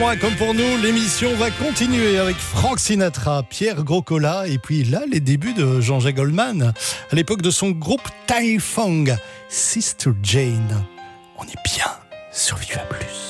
Comme pour nous, l'émission va continuer avec Frank Sinatra, Pierre Groscola et puis là, les débuts de Jean-Jacques Goldman à l'époque de son groupe Tai Fung, Sister Jane. On est bien sur Viva Plus.